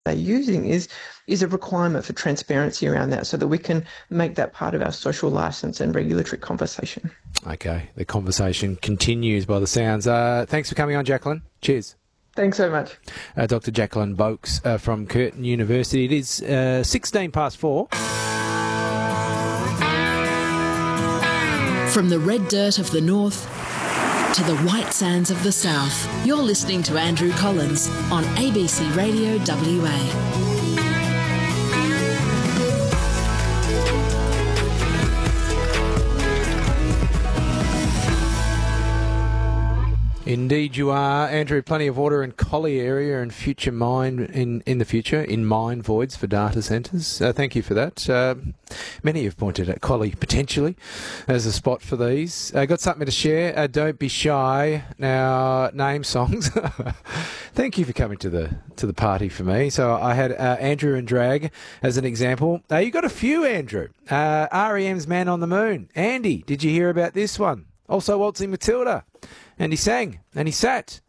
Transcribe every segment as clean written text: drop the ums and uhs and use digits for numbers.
they're using is a requirement for transparency around that so that we can make that part of our social licence and regulatory conversation. Okay, the conversation continues by the sounds. Thanks for coming on, Jacqueline. Cheers. Thanks so much. Dr. Jacqueline Boakes from Curtin University. It is 4:16. From the red dirt of the north to the white sands of the south, you're listening to Andrew Collins on ABC Radio WA. Indeed you are, Andrew. Plenty of water in Collie area and future mine in the future in mine voids for data centres. Thank you for that. Many have pointed at Collie potentially as a spot for these. Got something to share. Don't be shy. Now, name songs. Thank you for coming to the party for me. So I had Andrew and Drag as an example. You got a few, Andrew. REM's Man on the Moon. Andy, did you hear about this one? Also Waltzing Matilda. And he sang, and he sat.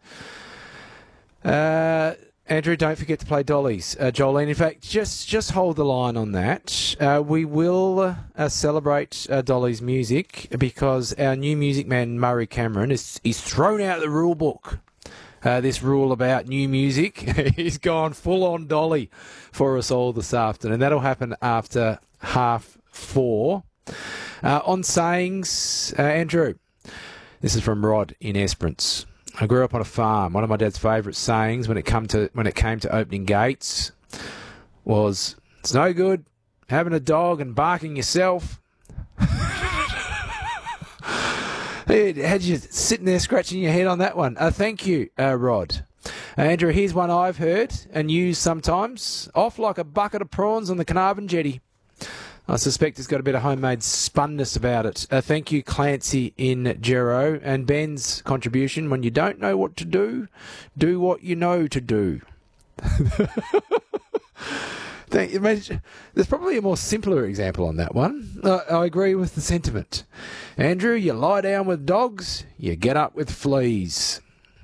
Andrew, don't forget to play Dolly's. Jolene, in fact, just hold the line on that. We will celebrate Dolly's music because our new music man, Murray Cameron, is thrown out the rule book. This rule about new music. He's gone full on Dolly for us all this afternoon. That'll happen after 4:30. On sayings, Andrew. This is from Rod in Esperance. I grew up on a farm. One of my dad's favourite sayings when it came to opening gates was, "It's no good having a dog and barking yourself." Had you sitting there scratching your head on that one? Thank you, Rod. Andrew, here's one I've heard and used sometimes. Off like a bucket of prawns on the Carnarvon jetty. I suspect it's got a bit of homemade spunness about it. Thank you, Clancy in Gero. And Ben's contribution, when you don't know what to do, do what you know to do. Thank you. There's probably a more simpler example on that one. I agree with the sentiment. Andrew, you lie down with dogs, you get up with fleas.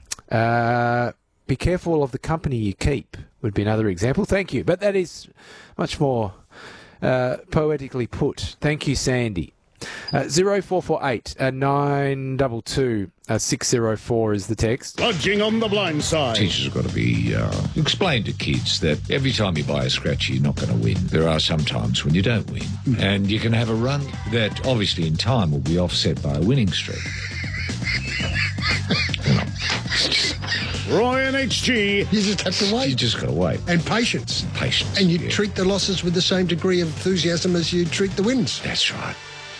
Be careful of the company you keep would be another example. Thank you. But that is much more poetically put. Thank you, Sandy. 0448 922 604 is the text. Lodging on the blind side. Teachers have got to be explain to kids that every time you buy a scratchy, you're not going to win. There are some times when you don't win, and you can have a run that obviously in time will be offset by a winning streak. Roy and HG. You just have to wait. You just got to wait. And patience. Patience. And you treat the losses with the same degree of enthusiasm as you treat the wins. That's right.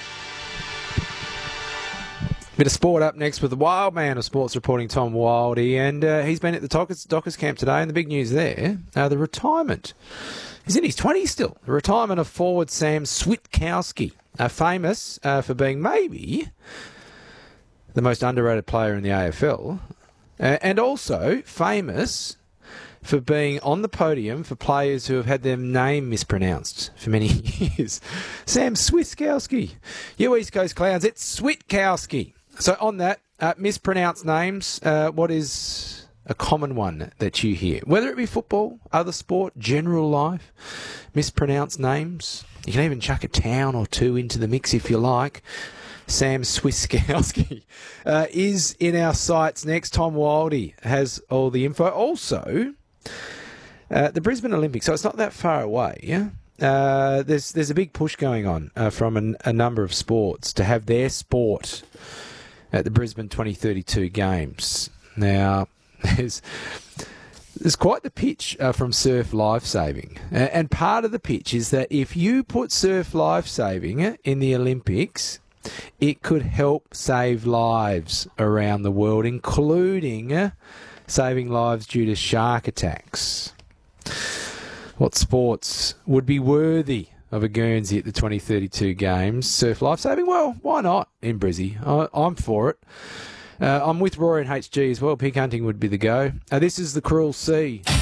Bit of sport up next with the wild man of sports reporting, Tom Wildey, and he's been at the Dockers camp today, and the big news there, the retirement. He's in his 20s still. The retirement of forward Sam Switkowski, famous for being maybe the most underrated player in the AFL, and also famous for being on the podium for players who have had their name mispronounced for many years. Sam Switkowski. You East Coast clowns, it's Switkowski. So on that, mispronounced names, what is a common one that you hear? Whether it be football, other sport, general life, mispronounced names. You can even chuck a town or two into the mix if you like. Sam Switkowski is in our sights next. Tom Wildey has all the info. Also, the Brisbane Olympics, so it's not that far away, yeah? There's a big push going on from a number of sports to have their sport at the Brisbane 2032 Games. Now, there's quite the pitch from surf lifesaving. And part of the pitch is that if you put surf lifesaving in the Olympics, it could help save lives around the world, including saving lives due to shark attacks. What sports would be worthy of a Guernsey at the 2032 Games? Surf lifesaving? Well, why not in Brizzy? I'm for it. I'm with Roy and HG as well. Pig hunting would be the go. This is The Cruel Sea.